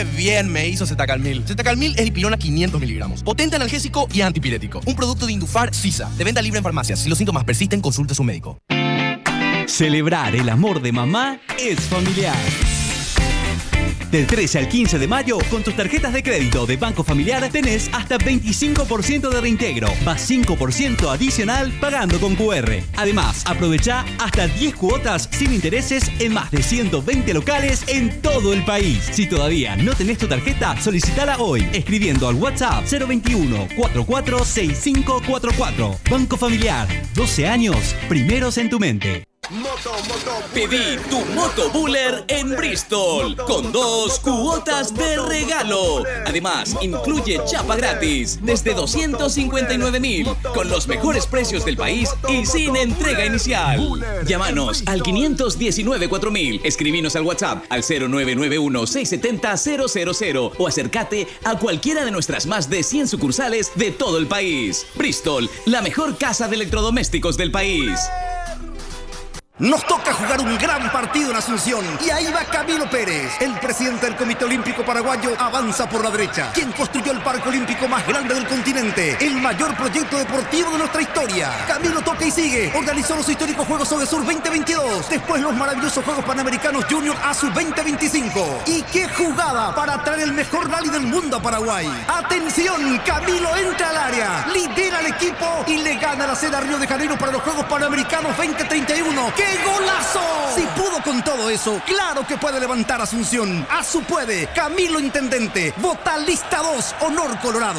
¡Qué bien me hizo Zetacalmil! Zetacalmil es dipirona 500 miligramos. Potente analgésico y antipirético. Un producto de Indufar Sisa. De venta libre en farmacias. Si los síntomas persisten, consulte a su médico. Celebrar el amor de mamá es familiar. Del 13 al 15 de mayo, con tus tarjetas de crédito de Banco Familiar, tenés hasta 25% de reintegro, más 5% adicional pagando con QR. Además, aprovecha hasta 10 cuotas sin intereses en más de 120 locales en todo el país. Si todavía no tenés tu tarjeta, solicitala hoy, escribiendo al WhatsApp 021 446544. Banco Familiar, 12 años, primeros en tu mente. Pedí tu Moto Buller en Bristol con 2 cuotas de regalo. Además, incluye chapa gratis desde 259.000 con los mejores precios del país y sin entrega inicial. Llámanos al 519-4000, escribinos al WhatsApp al 0991-670-000 o acércate a cualquiera de nuestras más de 100 sucursales de todo el país. Bristol, la mejor casa de electrodomésticos del país. Nos toca jugar un gran partido en Asunción y ahí va Camilo Pérez. El presidente del Comité Olímpico Paraguayo avanza por la derecha. Quien construyó el parque olímpico más grande del continente, el mayor proyecto deportivo de nuestra historia. Camilo toca y sigue. Organizó los históricos Juegos Odesur 2022. Después los maravillosos Juegos Panamericanos Junior ASUR 2025. Y qué jugada para traer el mejor rally del mundo a Paraguay. Atención, Camilo entra al área, lidera al equipo y le gana la sede a Río de Janeiro para los Juegos Panamericanos 2031. ¡Qué golazo! Si pudo con todo eso, claro que puede levantar Asunción. Asu puede. Camilo Intendente. Vota lista 2, Honor Colorado.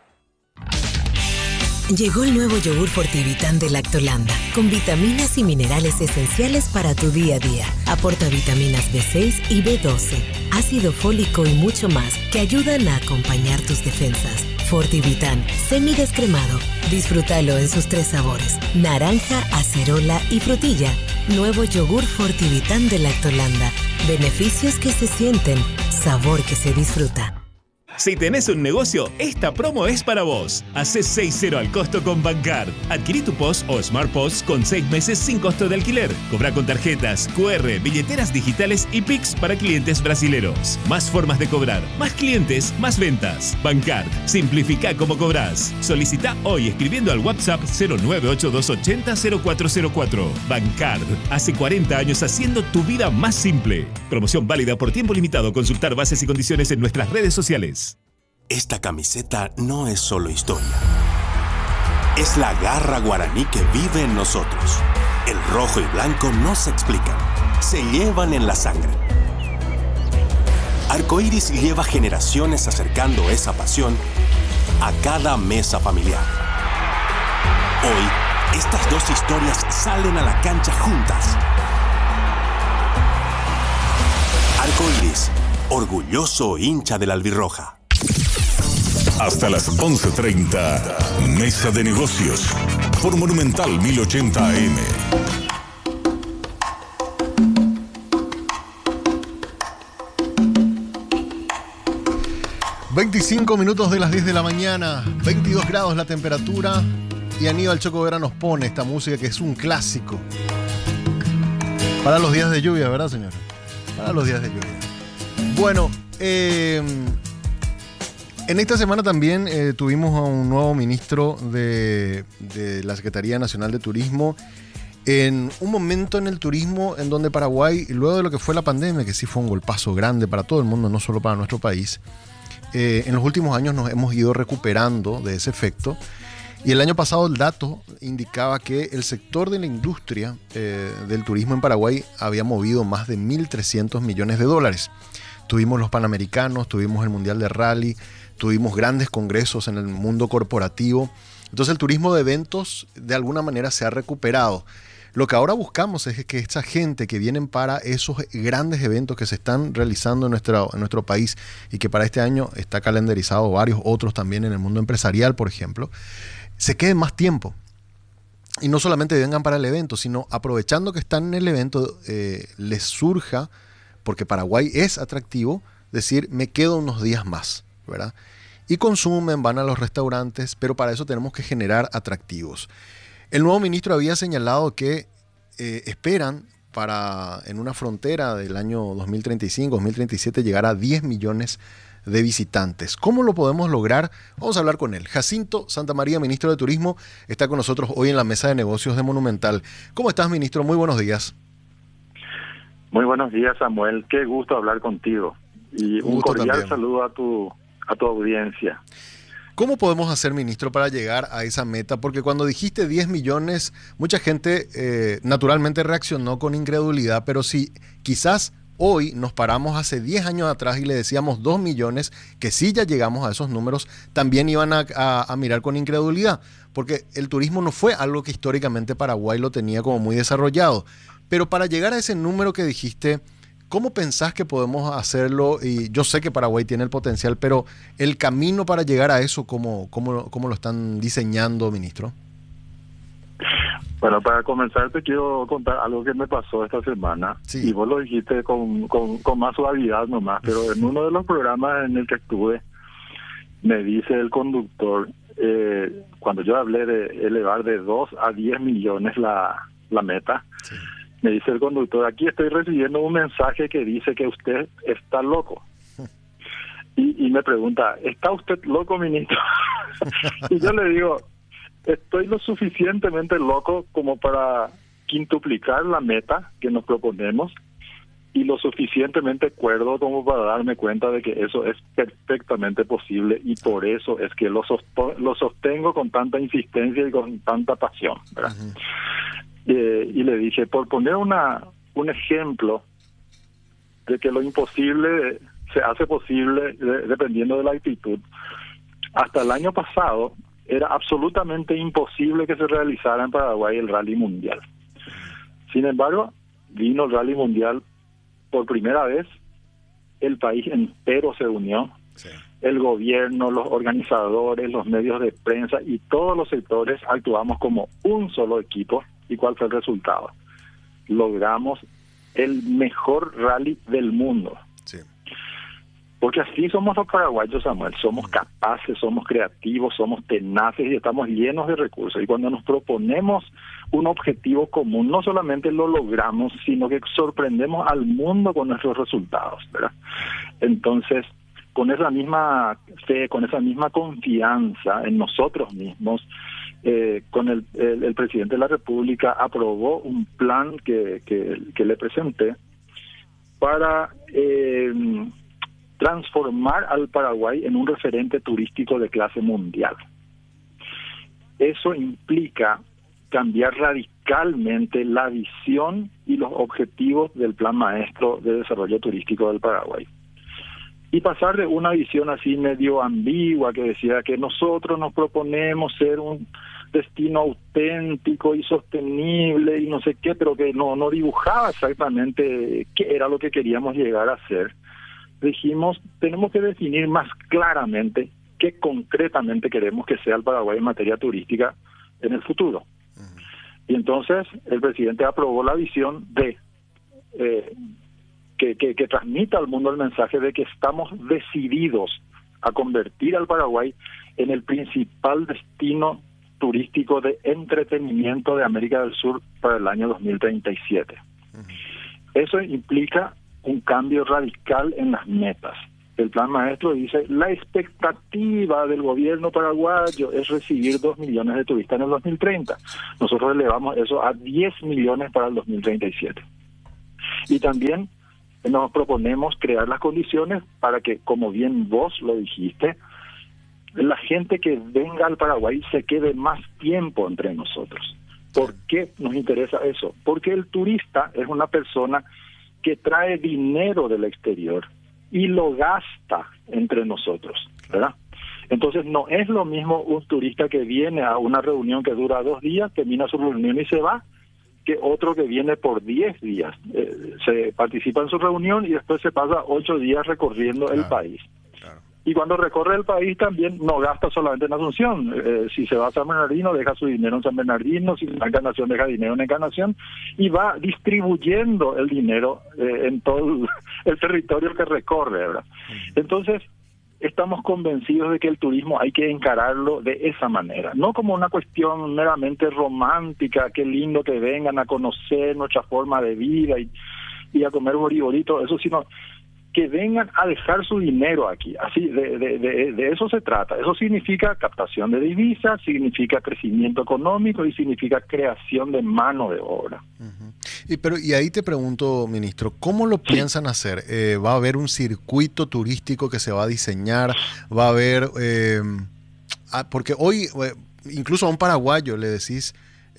Llegó el nuevo yogur Fortivitán de Lactolanda, con vitaminas y minerales esenciales para tu día a día. Aporta vitaminas B6 y B12, ácido fólico y mucho más que ayudan a acompañar tus defensas. Fortivitán, semidescremado. Disfrútalo en sus 3 sabores: naranja, acerola y frutilla. Nuevo yogur Fortivitán de Lactolanda. Beneficios que se sienten, sabor que se disfruta. Si tenés un negocio, esta promo es para vos. Hacé 6-0 al costo con Bancard. Adquirí tu POS o Smart POS con 6 meses sin costo de alquiler. Cobra con tarjetas, QR, billeteras digitales y Pix para clientes brasileros. Más formas de cobrar, más clientes, más ventas. Bancard, simplifica cómo cobrás. Solicita hoy escribiendo al WhatsApp 098-280-0404. Bancard, hace 40 años haciendo tu vida más simple. Promoción válida por tiempo limitado. Consultar bases y condiciones en nuestras redes sociales. Esta camiseta no es solo historia. Es la garra guaraní que vive en nosotros. El rojo y blanco no se explican, se llevan en la sangre. Arcoíris lleva generaciones acercando esa pasión a cada mesa familiar. Hoy, estas 2 historias salen a la cancha juntas. Arcoíris, orgulloso hincha de la albirroja. Hasta las 11:30, Mesa de Negocios, por Monumental 1080 AM. 25 minutos de las 10 de la mañana, 22 grados la temperatura, y Aníbal Choco Vera nos pone esta música que es un clásico para los días de lluvia, ¿verdad, señor? Para los días de lluvia. Bueno, en esta semana también tuvimos a un nuevo ministro de la Secretaría Nacional de Turismo, en un momento en el turismo en donde Paraguay, luego de lo que fue la pandemia, que sí fue un golpazo grande para todo el mundo, no solo para nuestro país, en los últimos años nos hemos ido recuperando de ese efecto. Y el año pasado el dato indicaba que el sector de la industria del turismo en Paraguay había movido más de 1.300 millones de dólares. Tuvimos los Panamericanos, tuvimos el Mundial de Rally, tuvimos grandes congresos en el mundo corporativo. Entonces el turismo de eventos de alguna manera se ha recuperado. Lo que ahora buscamos es que esta gente que vienen para esos grandes eventos que se están realizando en nuestro país y que para este año está calendarizado varios otros también en el mundo empresarial, por ejemplo, se queden más tiempo. Y no solamente vengan para el evento, sino aprovechando que están en el evento, les surja, porque Paraguay es atractivo, decir, me quedo unos días más, ¿verdad? Y consumen, van a los restaurantes, pero para eso tenemos que generar atractivos. El nuevo ministro había señalado que esperan para en una frontera del año 2035, 2037 llegar a 10 millones de visitantes. ¿Cómo lo podemos lograr? Vamos a hablar con él. Jacinto Santamaría, ministro de Turismo, está con nosotros hoy en la mesa de negocios de Monumental. ¿Cómo estás, ministro? Muy buenos días. Muy buenos días, Samuel. Qué gusto hablar contigo. Y un cordial también. Saludo a tu audiencia. ¿Cómo podemos hacer, ministro, para llegar a esa meta? Porque cuando dijiste 10 millones, mucha gente naturalmente reaccionó con incredulidad, pero si quizás hoy nos paramos hace 10 años atrás y le decíamos 2 millones, que sí ya llegamos a esos números, también iban a mirar con incredulidad, porque el turismo no fue algo que históricamente Paraguay lo tenía como muy desarrollado. Pero para llegar a ese número que dijiste, ¿cómo pensás que podemos hacerlo? Y yo sé que Paraguay tiene el potencial, pero el camino para llegar a eso, ¿cómo lo están diseñando, ministro? Bueno, para comenzar te quiero contar algo que me pasó esta semana. Sí. Y vos lo dijiste con más suavidad nomás, pero en uno de los programas en el que estuve, me dice el conductor, cuando yo hablé de elevar de 2 a 10 millones la meta, sí. Me dice el conductor, aquí estoy recibiendo un mensaje que dice que usted está loco. Y me pregunta, ¿está usted loco, ministro? Y yo le digo, estoy lo suficientemente loco como para quintuplicar la meta que nos proponemos y lo suficientemente cuerdo como para darme cuenta de que eso es perfectamente posible, y por eso es que lo sostengo con tanta insistencia y con tanta pasión, ¿verdad? Uh-huh. Y le dije, por poner un ejemplo de que lo imposible se hace posible dependiendo de la actitud. Hasta el año pasado era absolutamente imposible que se realizara en Paraguay el Rally Mundial. Sin embargo, vino el Rally Mundial por primera vez, el país entero se unió, sí. El gobierno, los organizadores, los medios de prensa y todos los sectores actuamos como un solo equipo. ¿Y cuál fue el resultado? Logramos el mejor rally del mundo. Sí. Porque así somos los paraguayos, Samuel. Somos capaces, somos creativos, somos tenaces y estamos llenos de recursos. Y cuando nos proponemos un objetivo común, no solamente lo logramos, sino que sorprendemos al mundo con nuestros resultados, ¿verdad? Entonces, con esa misma fe, con esa misma confianza en nosotros mismos, con el presidente de la República aprobó un plan que le presenté para transformar al Paraguay en un referente turístico de clase mundial. Eso implica cambiar radicalmente la visión y los objetivos del Plan Maestro de Desarrollo Turístico del Paraguay. Y pasar de una visión así medio ambigua que decía que nosotros nos proponemos ser un destino auténtico y sostenible y no sé qué, pero que no dibujaba exactamente qué era lo que queríamos llegar a ser. Dijimos, tenemos que definir más claramente qué concretamente queremos que sea el Paraguay en materia turística en el futuro. Y entonces el presidente aprobó la visión de que transmita al mundo el mensaje de que estamos decididos a convertir al Paraguay en el principal destino turístico de entretenimiento de América del Sur para el año 2037. Eso implica un cambio radical en las metas. El plan maestro dice, la expectativa del gobierno paraguayo es recibir 2 millones de turistas en el 2030. Nosotros elevamos eso a 10 millones para el 2037. Y también nos proponemos crear las condiciones para que, como bien vos lo dijiste, la gente que venga al Paraguay se quede más tiempo entre nosotros. ¿Por qué nos interesa eso? Porque el turista es una persona que trae dinero del exterior y lo gasta entre nosotros, ¿verdad? Entonces no es lo mismo un turista que viene a una reunión que dura 2 días, termina su reunión y se va, que otro que viene por 10 días. Se participa en su reunión y después se pasa 8 días recorriendo el país. Y cuando recorre el país también no gasta solamente en Asunción. Si se va a San Bernardino, deja su dinero en San Bernardino. Si va a Encarnación, deja dinero en Encarnación. Y va distribuyendo el dinero en todo el territorio que recorre, ¿verdad? Entonces, estamos convencidos de que el turismo hay que encararlo de esa manera, no como una cuestión meramente romántica, qué lindo que vengan a conocer nuestra forma de vida y a comer boriborito, eso, sino que vengan a dejar su dinero aquí. Así, de eso se trata. Eso significa captación de divisas, significa crecimiento económico y significa creación de mano de obra. Y ahí te pregunto, ministro, ¿cómo lo piensan hacer? ¿Va a haber un circuito turístico que se va a diseñar? ¿Va a haber...? Porque hoy, incluso a un paraguayo le decís...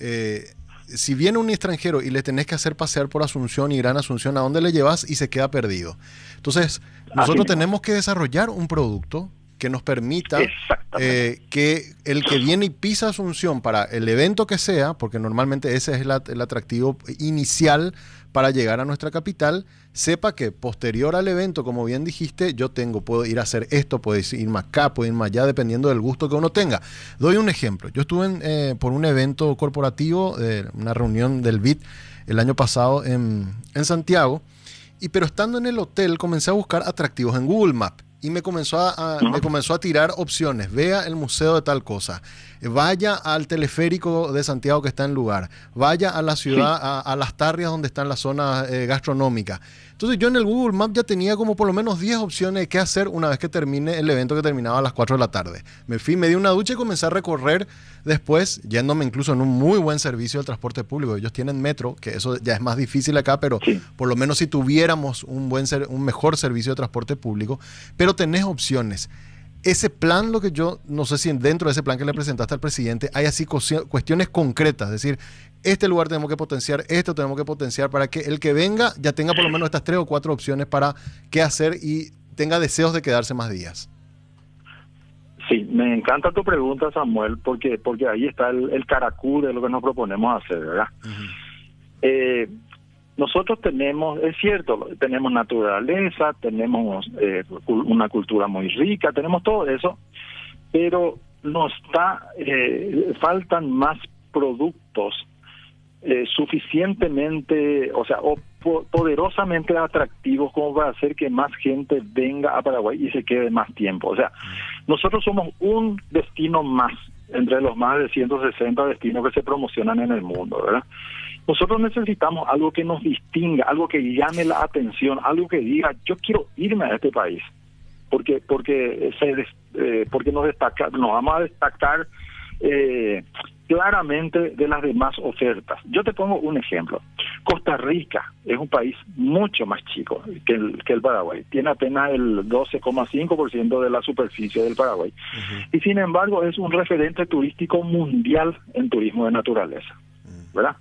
si viene un extranjero y le tenés que hacer pasear por Asunción y Gran Asunción, ¿a dónde le llevas? Y se queda perdido. Entonces, nosotros tenemos que desarrollar un producto que nos permita que el que viene y pisa Asunción para el evento que sea, porque normalmente ese es el atractivo inicial para llegar a nuestra capital, sepa que posterior al evento, como bien dijiste, puedo ir a hacer esto, puedo irme acá, puedo irme allá, dependiendo del gusto que uno tenga. Doy un ejemplo. Yo estuve por un evento corporativo, una reunión del BID el año pasado en Santiago, pero estando en el hotel comencé a buscar atractivos en Google Maps. Y me comenzó a tirar opciones. Vea el museo de tal cosa. Vaya al teleférico de Santiago que está en lugar. Vaya a la ciudad, a Las Tarrias donde están las zonas gastronómicas. Entonces yo en el Google Maps ya tenía como por lo menos 10 opciones de qué hacer una vez que termine el evento, que terminaba a las 4 de la tarde. Me di una ducha y comencé a recorrer después, yéndome incluso en un muy buen servicio de transporte público. Ellos tienen metro, que eso ya es más difícil acá, pero por lo menos si tuviéramos un mejor servicio de transporte público, pero tenés opciones. Ese plan, lo que yo no sé si dentro de ese plan que le presentaste al presidente hay así cuestiones concretas, es decir, este lugar tenemos que potenciar, esto tenemos que potenciar, para que el que venga ya tenga por lo menos estas 3 o 4 opciones para qué hacer y tenga deseos de quedarse más días. Sí, me encanta tu pregunta, Samuel, porque ahí está el caracú de lo que nos proponemos hacer, ¿verdad? Nosotros tenemos, es cierto, tenemos naturaleza, tenemos una cultura muy rica, tenemos todo eso, pero faltan más productos suficientemente, o poderosamente atractivos como para hacer que más gente venga a Paraguay y se quede más tiempo. O sea, nosotros somos un destino más entre los más de 160 destinos que se promocionan en el mundo, ¿verdad? Nosotros necesitamos algo que nos distinga, algo que llame la atención, algo que diga, yo quiero irme a este país, porque nos vamos a destacar claramente de las demás ofertas. Yo te pongo un ejemplo. Costa Rica es un país mucho más chico que el Paraguay. Tiene apenas el 12,5% de la superficie del Paraguay. Y sin embargo es un referente turístico mundial en turismo de naturaleza, ¿verdad?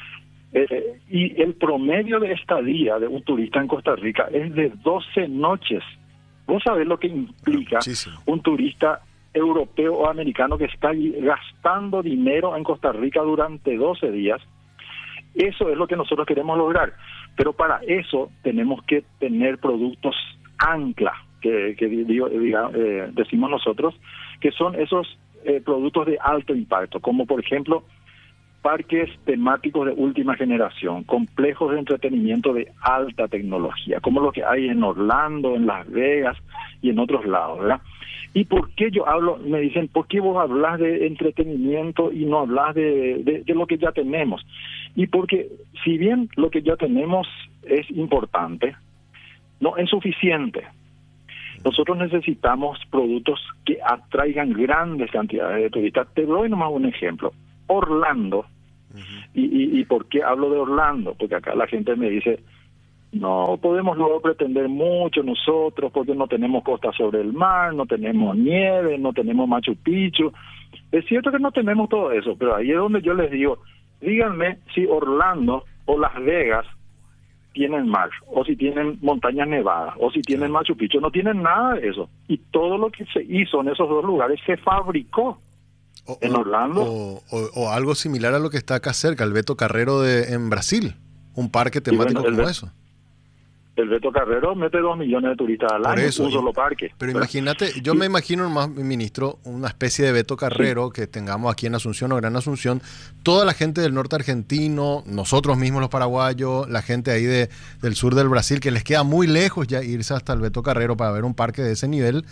Y el promedio de estadía de un turista en Costa Rica es de 12 noches. Vos sabés lo que implica un turista europeo o americano que está gastando dinero en Costa Rica durante 12 días. Eso es lo que nosotros queremos lograr. Pero para eso tenemos que tener productos ancla, que decimos nosotros, que son esos productos de alto impacto, como por ejemplo parques temáticos de última generación, complejos de entretenimiento de alta tecnología, como lo que hay en Orlando, en Las Vegas y en otros lados, ¿verdad? ¿Y por qué yo hablo? Me dicen, ¿por qué vos hablas de entretenimiento y no hablas de lo que ya tenemos? Y porque si bien lo que ya tenemos es importante, no es suficiente. Nosotros necesitamos productos que atraigan grandes cantidades de turistas. Te doy nomás un ejemplo. Orlando, y ¿por qué hablo de Orlando? Porque acá la gente me dice, no podemos luego pretender mucho nosotros porque no tenemos costa sobre el mar, no tenemos nieve, no tenemos Machu Picchu. Es cierto que no tenemos todo eso, pero ahí es donde yo les digo, díganme si Orlando o Las Vegas tienen mar, o si tienen montañas nevadas, o si tienen Machu Picchu. No tienen nada de eso. Y todo lo que se hizo en esos dos lugares se fabricó en Orlando. O algo similar a lo que está acá cerca, el Beto Carrero en Brasil, un parque temático como eso. El Beto Carrero mete 2 millones de turistas al año, un solo parque. Pero imagínate, yo me imagino más, ministro, una especie de Beto Carrero que tengamos aquí en Asunción o Gran Asunción, toda la gente del norte argentino, nosotros mismos los paraguayos, la gente ahí del sur del Brasil, que les queda muy lejos ya irse hasta el Beto Carrero para ver un parque de ese nivel.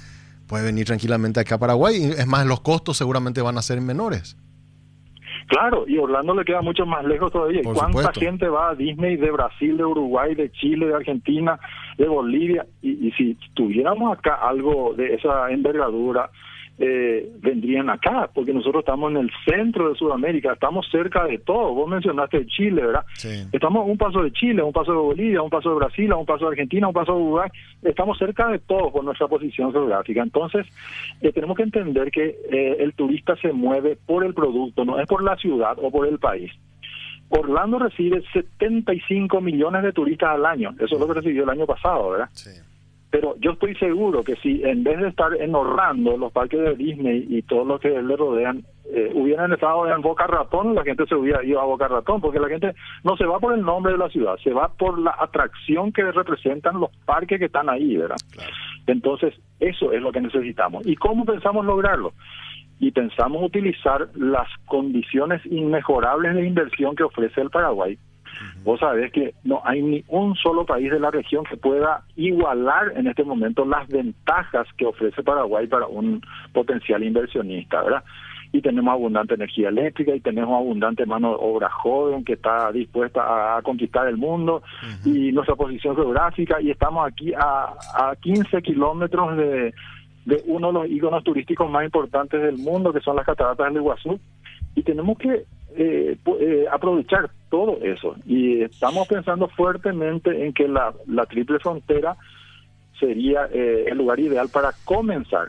puede venir tranquilamente acá a Paraguay. Y es más, los costos seguramente van a ser menores. Claro, y Orlando le queda mucho más lejos todavía. Por ¿Cuánta supuesto. gente va a Disney de Brasil, de Uruguay, de Chile, de Argentina, de Bolivia? Y si tuviéramos acá algo de esa envergadura, vendrían acá, porque nosotros estamos en el centro de Sudamérica, estamos cerca de todo. Vos mencionaste Chile, ¿verdad? Sí. Estamos a un paso de Chile, a un paso de Bolivia, a un paso de Brasil, a un paso de Argentina, a un paso de Uruguay. Estamos cerca de todo por nuestra posición geográfica. Entonces, tenemos que entender que el turista se mueve por el producto, no es por la ciudad o por el país. Orlando recibe 75 millones de turistas al año. Eso es lo que recibió el año pasado, ¿verdad? Sí. Pero yo estoy seguro que si en vez de estar en Orlando, los parques de Disney y todos los que le rodean, hubieran estado en Boca Ratón, la gente se hubiera ido a Boca Ratón, porque la gente no se va por el nombre de la ciudad, se va por la atracción que representan los parques que están ahí, ¿verdad? Claro. Entonces, eso es lo que necesitamos. ¿Y cómo pensamos lograrlo? Y pensamos utilizar las condiciones inmejorables de inversión que ofrece el Paraguay. Vos sabés que no hay ni un solo país de la región que pueda igualar en este momento las ventajas que ofrece Paraguay para un potencial inversionista, ¿verdad? Y tenemos abundante energía eléctrica y tenemos abundante mano de obra joven que está dispuesta a conquistar el mundo, y nuestra posición geográfica, y estamos aquí a 15 kilómetros de uno de los íconos turísticos más importantes del mundo, que son las cataratas del Iguazú, y tenemos que aprovechar todo eso. Y estamos pensando fuertemente en que la triple frontera sería el lugar ideal para comenzar.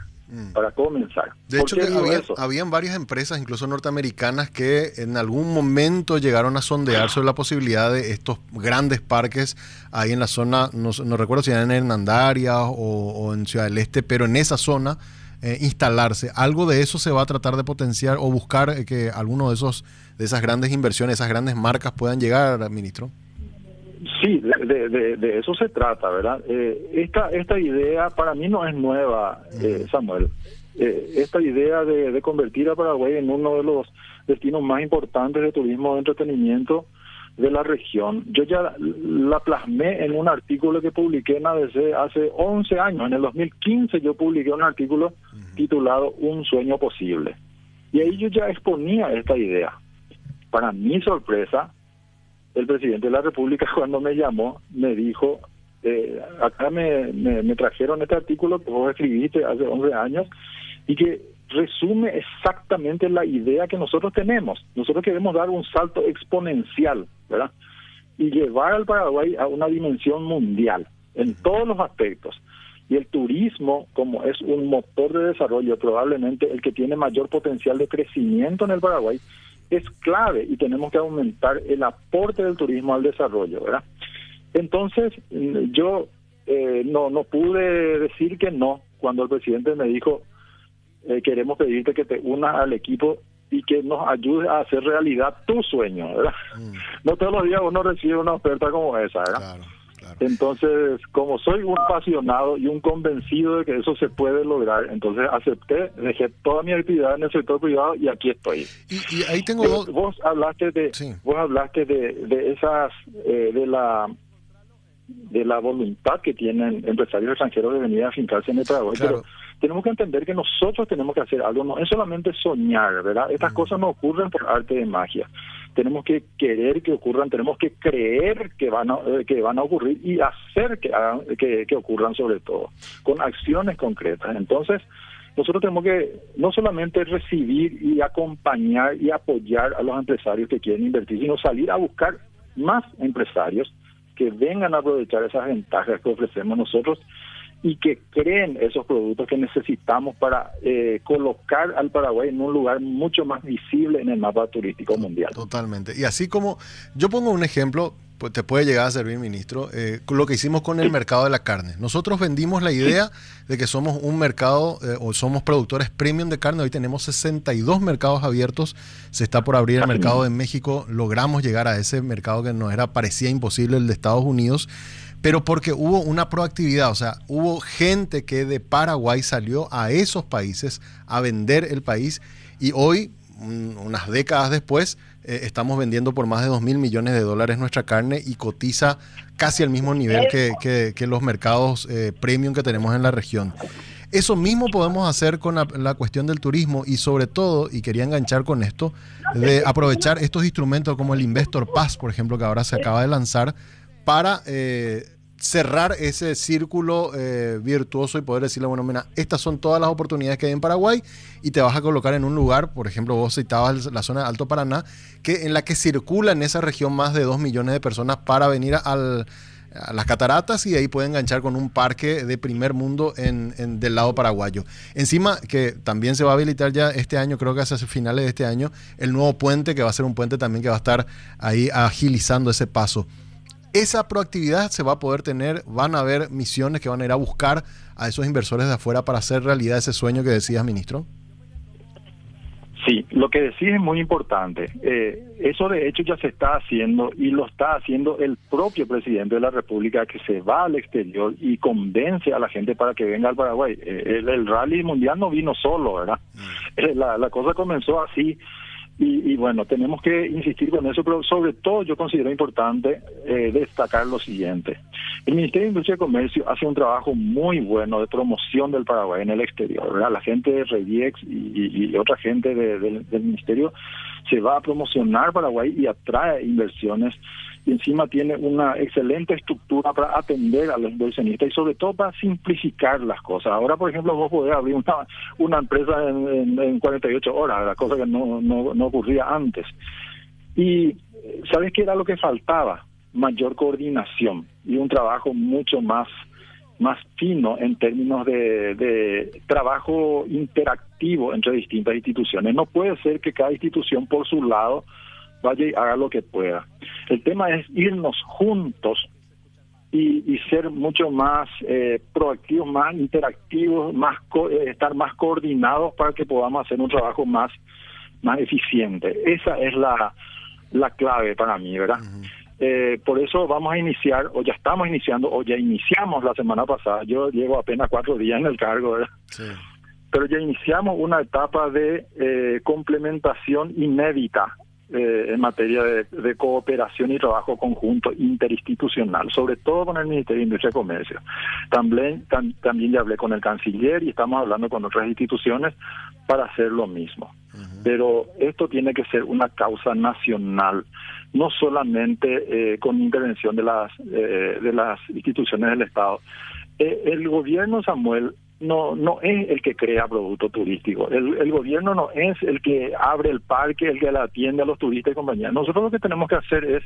De hecho, que habían varias empresas, incluso norteamericanas, que en algún momento llegaron a sondear sobre la posibilidad de estos grandes parques ahí en la zona, no recuerdo si era en Hernandarias o en Ciudad del Este, pero en esa zona instalarse. ¿Algo de eso se va a tratar de potenciar o buscar que alguno de esas grandes inversiones, esas grandes marcas puedan llegar, ministro? Sí, de eso se trata, ¿verdad? Esta idea para mí no es nueva, Samuel. Esta idea de convertir a Paraguay en uno de los destinos más importantes de turismo de entretenimiento de la región, yo ya la plasmé en un artículo que publiqué en ABC hace 11 años. En el 2015 yo publiqué un artículo titulado Un sueño posible. Y ahí yo ya exponía esta idea. Para mi sorpresa, el presidente de la República, cuando me llamó, me dijo, acá me trajeron este artículo que vos escribiste hace 11 años y que resume exactamente la idea que nosotros tenemos. Nosotros queremos dar un salto exponencial, ¿verdad? Y llevar al Paraguay a una dimensión mundial en todos los aspectos. Y el turismo, como es un motor de desarrollo, probablemente el que tiene mayor potencial de crecimiento en el Paraguay, es clave, y tenemos que aumentar el aporte del turismo al desarrollo, ¿verdad? Entonces, yo no pude decir que no cuando el presidente me dijo, queremos pedirte que te unas al equipo y que nos ayudes a hacer realidad tu sueño, ¿verdad? No todos los días uno recibe una oferta como esa, ¿verdad? Claro. Entonces, como soy un apasionado y un convencido de que eso se puede lograr, entonces acepté, dejé toda mi actividad en el sector privado y aquí estoy. Y ahí tengo dos. Vos hablaste de esas de la voluntad que tienen empresarios extranjeros de venir a afincarse en el Paraguay, Claro. pero tenemos que entender que nosotros tenemos que hacer algo, no es solamente soñar, ¿verdad? Estas cosas no ocurren por arte de magia. Tenemos que querer que ocurran, tenemos que creer que van a ocurrir y hacer que ocurran, sobre todo, con acciones concretas. Entonces, nosotros tenemos que no solamente recibir y acompañar y apoyar a los empresarios que quieren invertir, sino salir a buscar más empresarios que vengan a aprovechar esas ventajas que ofrecemos nosotros y que creen esos productos que necesitamos para colocar al Paraguay en un lugar mucho más visible en el mapa turístico mundial. Totalmente. Y así como yo pongo un ejemplo, pues te puede llegar a servir, ministro, lo que hicimos con el mercado de la carne. Nosotros vendimos la idea de que somos un mercado o somos productores premium de carne. Hoy tenemos 62 mercados abiertos. Se está por abrir el mercado de México. Logramos llegar a ese mercado que nos parecía imposible, el de Estados Unidos. Pero porque hubo una proactividad, o sea, hubo gente que de Paraguay salió a esos países a vender el país, y hoy, unas décadas después, estamos vendiendo por más de $2.000 millones nuestra carne y cotiza casi al mismo nivel que los mercados premium que tenemos en la región. Eso mismo podemos hacer con la cuestión del turismo y sobre todo, y quería enganchar con esto, de aprovechar estos instrumentos como el Investor Pass, por ejemplo, que ahora se acaba de lanzar, para cerrar ese círculo virtuoso y poder decirle, bueno, mira, estas son todas las oportunidades que hay en Paraguay y te vas a colocar en un lugar, por ejemplo, vos citabas la zona de Alto Paraná, en la que circula en esa región más de 2 millones de personas para venir a las cataratas y ahí pueden enganchar con un parque de primer mundo del lado paraguayo. Encima que también se va a habilitar ya este año, creo que hacia finales de este año, el nuevo puente, que va a ser un puente también que va a estar ahí agilizando ese paso. Esa proactividad se va a poder tener, van a haber misiones que van a ir a buscar a esos inversores de afuera para hacer realidad ese sueño que decías, ministro. Sí, lo que decís es muy importante. Eso de hecho ya se está haciendo y lo está haciendo el propio presidente de la República, que se va al exterior y convence a la gente para que venga al Paraguay. El rally mundial no vino solo, ¿verdad? La cosa comenzó así. Y bueno, tenemos que insistir con eso, pero sobre todo yo considero importante destacar lo siguiente. El Ministerio de Industria y Comercio hace un trabajo muy bueno de promoción del Paraguay en el exterior, ¿verdad? La gente de Rediex y otra gente del Ministerio se va a promocionar Paraguay y atrae inversiones. Y encima tiene una excelente estructura para atender a los inversionistas y sobre todo para simplificar las cosas. Ahora, por ejemplo, vos podés abrir una empresa en 48 horas, la cosa que no ocurría antes. Y ¿sabes qué era lo que faltaba? Mayor coordinación y un trabajo mucho más fino en términos de trabajo interactivo entre distintas instituciones. No puede ser que cada institución por su lado vaya y haga lo que pueda. El tema es irnos juntos y ser mucho más proactivos, más interactivos, estar más coordinados para que podamos hacer un trabajo más eficiente. Esa es la clave para mí, ¿verdad? Por eso vamos a iniciar, o ya estamos iniciando, o ya iniciamos la semana pasada. Yo llevo apenas 4 días en el cargo, ¿verdad? Sí. Pero ya iniciamos una etapa de complementación inédita en materia de cooperación y trabajo conjunto interinstitucional, sobre todo con el Ministerio de Industria y Comercio. También ya hablé con el canciller y estamos hablando con otras instituciones para hacer lo mismo. Pero esto tiene que ser una causa nacional, no solamente con intervención de las instituciones del Estado. El gobierno, Samuel, no es el que crea producto turístico. El gobierno no es el que abre el parque, el que le atiende a los turistas y compañía. Nosotros lo que tenemos que hacer es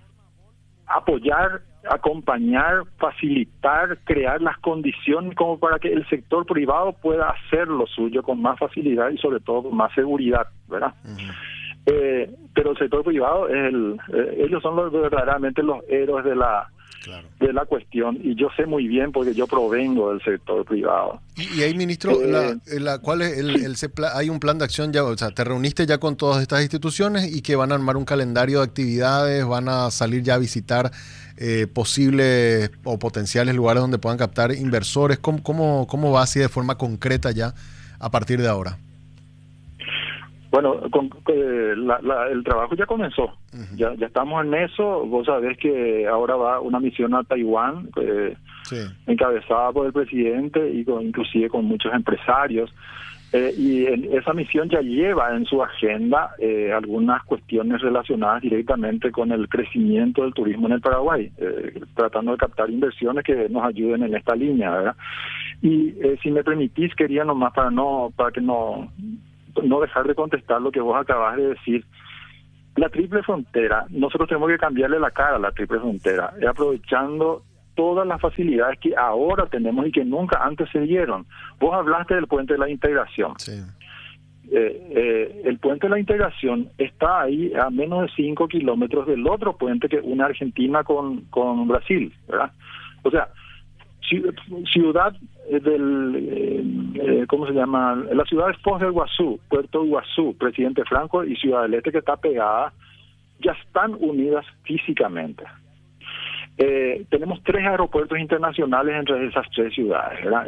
apoyar, acompañar, facilitar, crear las condiciones como para que el sector privado pueda hacer lo suyo con más facilidad y sobre todo con más seguridad, ¿verdad? Pero el sector privado ellos son verdaderamente los héroes de la cuestión, y yo sé muy bien porque yo provengo del sector privado. Y ahí, ministro, ¿cuál es hay un plan de acción ya? O sea, te reuniste ya con todas estas instituciones y que van a armar un calendario de actividades, van a salir ya a visitar posibles o potenciales lugares donde puedan captar inversores. ¿Cómo va así de forma concreta ya a partir de ahora? Bueno, el trabajo ya comenzó. Ya estamos en eso. Vos sabés que ahora va una misión a Taiwán, encabezada por el presidente y inclusive con muchos empresarios. Y esa misión ya lleva en su agenda algunas cuestiones relacionadas directamente con el crecimiento del turismo en el Paraguay, tratando de captar inversiones que nos ayuden en esta línea, ¿verdad? Y si me permitís, quería nomás para que no dejar de contestar lo que vos acabas de decir. La triple frontera, nosotros tenemos que cambiarle la cara a la triple frontera, aprovechando todas las facilidades que ahora tenemos y que nunca antes se dieron. Vos hablaste del puente de la integración. Sí. El puente de la integración está ahí a menos de 5 kilómetros del otro puente que une Argentina con Brasil, ¿verdad? O sea, ciudad ¿cómo se llama? La ciudad de Foz del Iguazú, Puerto Iguazú, Presidente Franco y Ciudad del Este, que está pegada, ya están unidas físicamente. Tenemos 3 aeropuertos internacionales entre esas 3 ciudades, ¿verdad?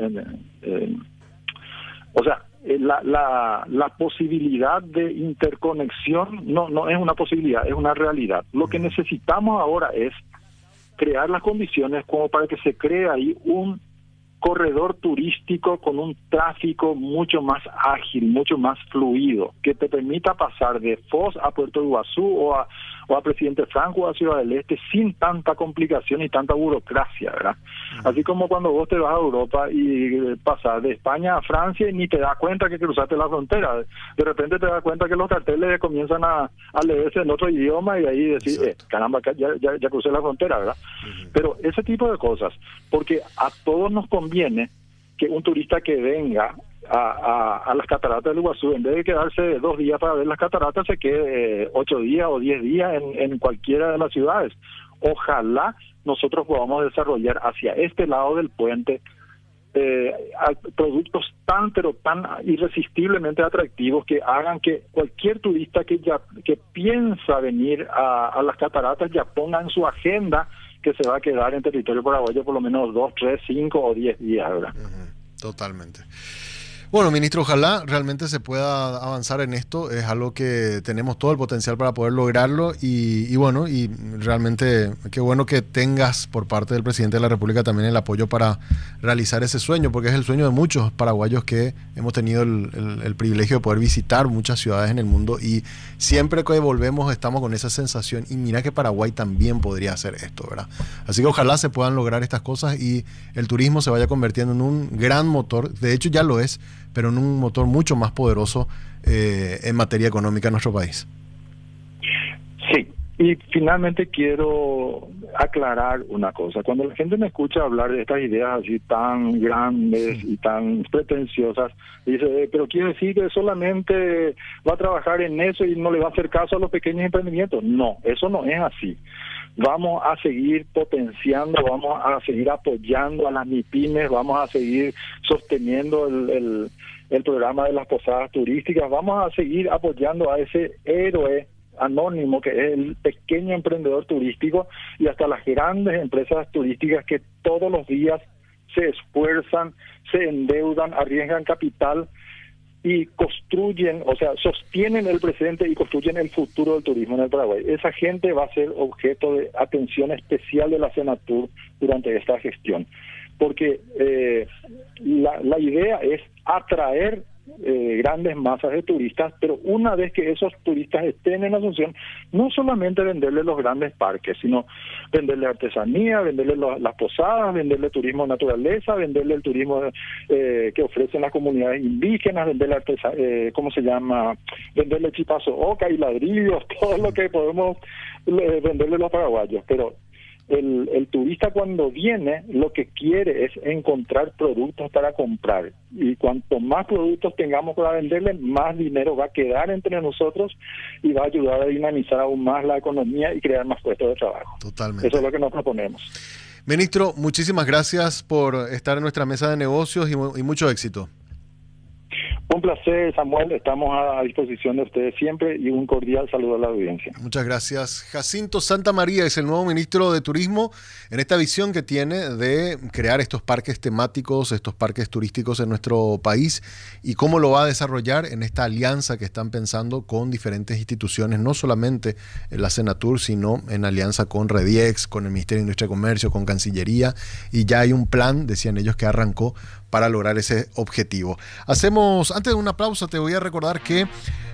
O sea, la posibilidad de interconexión no es una posibilidad, es una realidad. Lo que necesitamos ahora es crear las condiciones como para que se cree ahí un corredor turístico con un tráfico mucho más ágil, mucho más fluido, que te permita pasar de Foz a Puerto Iguazú o a Presidente Franco o a Ciudad del Este sin tanta complicación y tanta burocracia, ¿verdad? Así como cuando vos te vas a Europa y pasas de España a Francia y ni te das cuenta que cruzaste la frontera. De repente te das cuenta que los carteles comienzan a leerse en otro idioma y ahí decís, caramba, ya crucé la frontera, ¿verdad? Pero ese tipo de cosas, porque a todos nos conviene que un turista que venga a las cataratas del Iguazú, en vez de quedarse 2 días para ver las cataratas, se quede 8 días o 10 días en cualquiera de las ciudades. Ojalá nosotros podamos desarrollar hacia este lado del puente productos pero tan irresistiblemente atractivos que hagan que cualquier turista que piensa venir a las cataratas ya ponga en su agenda que se va a quedar en territorio paraguayo por lo menos 2, 3, 5 o 10 días, ¿verdad? Totalmente. Bueno, ministro, ojalá realmente se pueda avanzar en esto. Es algo que tenemos todo el potencial para poder lograrlo y bueno, y realmente qué bueno que tengas por parte del presidente de la República también el apoyo para realizar ese sueño, porque es el sueño de muchos paraguayos que hemos tenido el privilegio de poder visitar muchas ciudades en el mundo y siempre que volvemos estamos con esa sensación y mira que Paraguay también podría hacer esto, ¿verdad? Así que ojalá se puedan lograr estas cosas y el turismo se vaya convirtiendo en un gran motor, de hecho ya lo es, pero en un motor mucho más poderoso en materia económica en nuestro país. Sí, y finalmente quiero aclarar una cosa. Cuando la gente me escucha hablar de estas ideas así tan grandes y tan pretenciosas, dice, pero quiere decir que solamente va a trabajar en eso y no le va a hacer caso a los pequeños emprendimientos. No, eso no es así. Vamos a seguir potenciando, vamos a seguir apoyando a las MIPYMES, vamos a seguir sosteniendo el programa de las posadas turísticas, vamos a seguir apoyando a ese héroe anónimo que es el pequeño emprendedor turístico y hasta las grandes empresas turísticas que todos los días se esfuerzan, se endeudan, arriesgan capital y construyen, o sea, sostienen el presente y construyen el futuro del turismo en el Paraguay. Esa gente va a ser objeto de atención especial de la Senatur durante esta gestión, porque la idea es atraer grandes masas de turistas, pero una vez que esos turistas estén en Asunción, no solamente venderles los grandes parques, sino venderle artesanía, venderle las posadas, venderle turismo de naturaleza, venderle el turismo que ofrecen las comunidades indígenas, venderle venderle chipazo oca y ladrillos, todo lo que podemos venderle a los paraguayos, pero el turista cuando viene lo que quiere es encontrar productos para comprar y cuanto más productos tengamos para venderle, más dinero va a quedar entre nosotros y va a ayudar a dinamizar aún más la economía y crear más puestos de trabajo. Totalmente. Eso es lo que nos proponemos. Ministro, muchísimas gracias por estar en nuestra mesa de negocios y mucho éxito. Un placer, Samuel. Estamos a disposición de ustedes siempre y un cordial saludo a la audiencia. Muchas gracias. Jacinto Santamaría es el nuevo ministro de Turismo en esta visión que tiene de crear estos parques temáticos, estos parques turísticos en nuestro país y cómo lo va a desarrollar en esta alianza que están pensando con diferentes instituciones, no solamente en la Senatur, sino en alianza con Rediex, con el Ministerio de Industria y Comercio, con Cancillería y ya hay un plan, decían ellos, que arrancó para lograr ese objetivo. Antes de una pausa, te voy a recordar que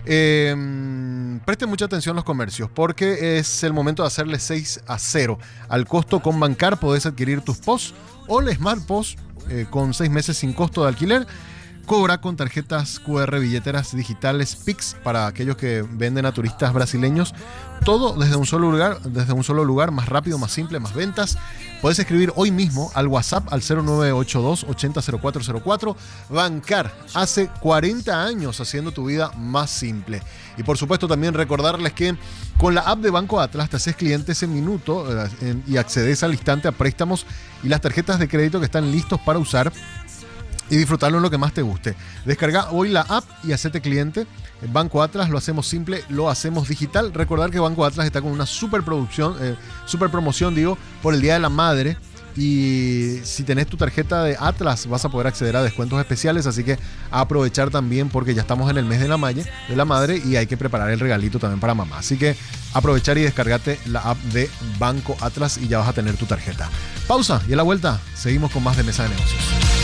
presten mucha atención los comercios, porque es el momento de hacerle 6-0 al costo con Bancar. Podés adquirir tus POS o el Smart POS con 6 meses sin costo de alquiler. Cobra con tarjetas QR, billeteras digitales, Pix para aquellos que venden a turistas brasileños. Todo desde un solo lugar, más rápido, más simple, más ventas. Puedes escribir hoy mismo al WhatsApp al 0982 800404. Bancar, hace 40 años haciendo tu vida más simple. Y por supuesto también recordarles que con la app de Banco Atlas te haces cliente ese minuto y accedes al instante a préstamos y las tarjetas de crédito que están listos para usar y disfrutarlo en lo que más te guste. Descarga hoy la app y hacete cliente. En Banco Atlas lo hacemos simple, lo hacemos digital. Recordar que Banco Atlas está con una super promoción, por el Día de la Madre. Y si tenés tu tarjeta de Atlas vas a poder acceder a descuentos especiales, así que a aprovechar también porque ya estamos en el mes de la madre y hay que preparar el regalito también para mamá. Así que aprovechar y descargate la app de Banco Atlas y ya vas a tener tu tarjeta. Pausa y a la vuelta seguimos con más de Mesa de Negocios.